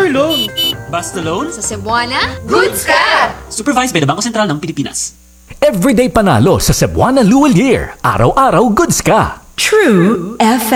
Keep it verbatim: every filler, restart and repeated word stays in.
car loan. Basta Loan, Sa Cebuana, Goods ka! supervised by the Bangko Sentral ng Pilipinas. Everyday panalo sa Cebuana Luwal Year. Araw-araw goods ka. True F M.